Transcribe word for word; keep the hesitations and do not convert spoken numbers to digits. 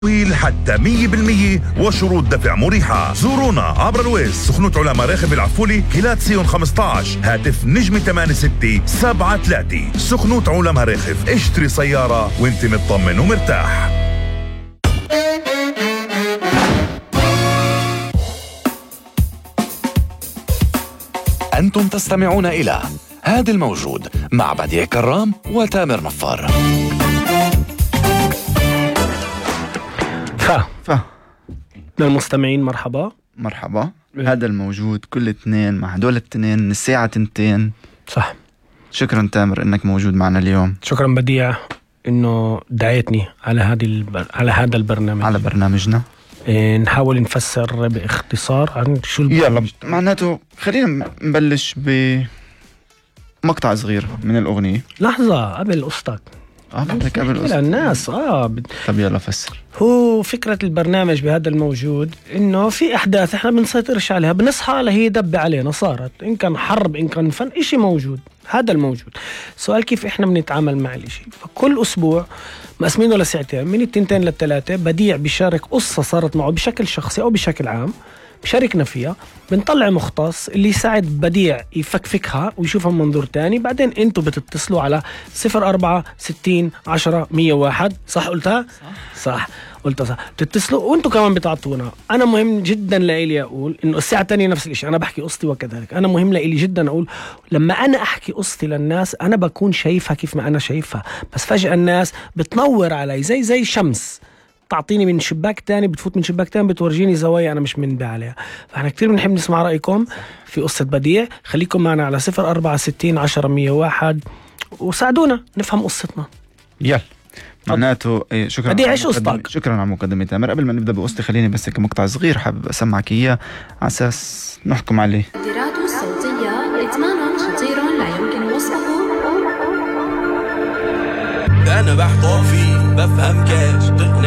تمويل حتى مية بالمية وشروط دفع مريحة. زورونا عبر الويز سخنوت علماء راخب العفولي كيلات سيون خمسة عشر هاتف نجمة ثمانية ستة سبعة ثلاثة. سخنوت علماء راخب، اشتري سيارة وانت مطمن ومرتاح. أنتم تستمعون إلى هذا الموجود مع بديع كرام وتامر نفار. ف ف للمستمعين مرحبا مرحبا. هذا الموجود كل اثنين مع هدول الاثنين من الساعة تنتين. صح. شكرا تامر انك موجود معنا اليوم. شكرا بديع انه دعيتني على هذه البر... على هذا البرنامج، على برنامجنا. إيه نحاول نفسر باختصار عن شو يلا معناته خلينا نبلش بمقطع صغير من الأغنية. لحظة قبل قصتك. اه بدك قبل قصتك الناس اه بد... طب يلا فسر. هو فكرة البرنامج بهذا الموجود إنه في أحداث إحنا بنسيطرش عليها، بنصحى على هي دب علينا صارت، إن كان حرب إن كان فن، إشي موجود. هذا الموجود. سؤال كيف إحنا بنتعامل مع الإشي. فكل أسبوع مقسمينه لساعتين، من التنتين للثلاثة بديع بيشارك قصة صارت معه بشكل شخصي أو بشكل عام، بشاركنا فيها، بنطلع مختص اللي يساعد بديع يفكفكها ويشوفها من منظور تاني. بعدين انتوا بتتصلوا على صفر أربعة ستين عشرة مية واحد. صح قلتها؟ صح, صح. قلتها صح. بتتصلوا وانتوا كمان بتعطونا. انا مهم جدا لإلي اقول انه الساعة الثانية نفس الشيء، انا بحكي قصتي وكذلك. انا مهم لإلي جدا اقول لما انا احكي قصتي للناس انا بكون شايفها كيف ما انا شايفها، بس فجأة الناس بتنور علي زي زي شمس تعطيني من شباك تاني، بتفوت من شباك تاني بتورجيني زوايا أنا مش منبه عليها. فإحنا كتير بنحب نسمع رأيكم في قصة بديع. خليكم معنا على صفر أربعة ستين عشرة مية واحد وساعدونا نفهم قصتنا. يلا معناته إيه. شكرا بديع ايش قصتك؟ شكرا على مقدمة تامر. قبل ما نبدأ بقصتي خليني بس هيك مقطع صغير حابب أسمعك إياه على أساس نحكم عليه. التعبيرات الصوتية إدمان خطير لا يمكن وصفه. أنا بحكي فيه بفهم كاش